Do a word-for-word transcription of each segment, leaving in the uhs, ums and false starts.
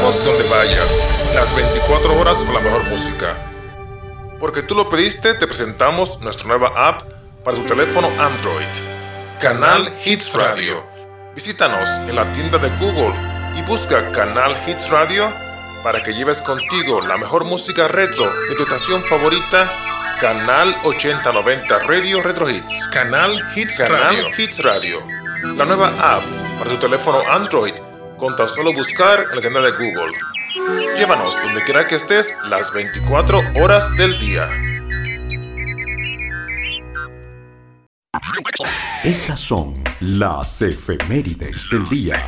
Síguenos donde vayas, las veinticuatro horas con la mejor música. Porque tú lo pediste, te presentamos nuestra nueva app para tu teléfono Android, Canal Hits Radio. Visítanos en la tienda de Google y busca Canal Hits Radio para que lleves contigo la mejor música retro de tu estación favorita, Canal ochenta noventa Radio Retro Hits. Canal Hits Canal Radio. Hits Radio. La nueva app para tu teléfono Android con tan solo buscar en la tienda de Google. Llévanos donde quiera que estés las veinticuatro horas del día. Estas son las efemérides del día.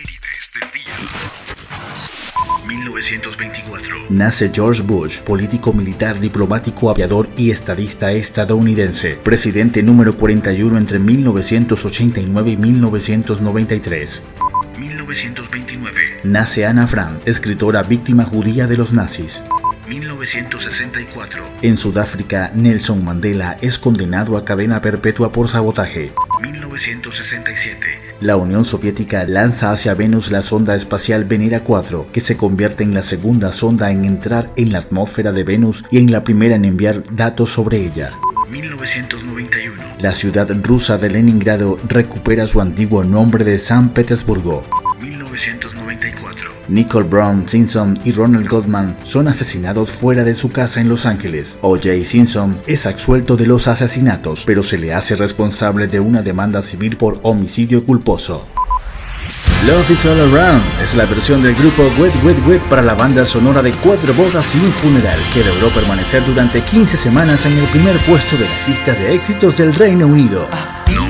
mil novecientos veinticuatro. Nace George Bush, político militar, diplomático, aviador y estadista estadounidense, presidente número cuarenta y uno entre mil novecientos ochenta y nueve y mil novecientos noventa y tres. mil novecientos veintinueve. Nace Ana Frank, escritora víctima judía de los nazis. mil novecientos sesenta y cuatro. En Sudáfrica, Nelson Mandela es condenado a cadena perpetua por sabotaje. mil novecientos sesenta y siete. La Unión Soviética lanza hacia Venus la sonda espacial Venera cuatro, que se convierte en la segunda sonda en entrar en la atmósfera de Venus y en la primera en enviar datos sobre ella. mil novecientos noventa y uno. La ciudad rusa de Leningrado recupera su antiguo nombre de San Petersburgo. mil novecientos noventa y cuatro. Nicole Brown Simpson y Ronald Goldman son asesinados fuera de su casa en Los Ángeles. O J Simpson es absuelto de los asesinatos, pero se le hace responsable de una demanda civil por homicidio culposo. Love is All Around es la versión del grupo Wet Wet Wet para la banda sonora de Cuatro bodas y un funeral, que logró permanecer durante quince semanas en el primer puesto de las listas de éxitos del Reino Unido. No.